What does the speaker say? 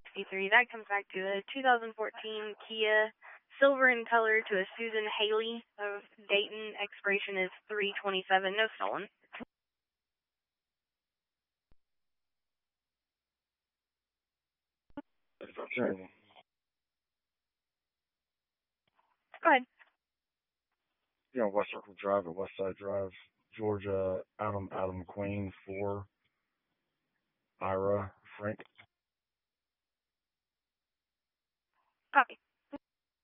That comes back to a 2014 Kia, silver in color, to a Susan Haley of Dayton. Expiration is 3/27. No stolen. Okay. Go ahead. Yeah, West Circle Drive at Westside Drive, Georgia. Adam Queen, 4. Ira Frank. Copy.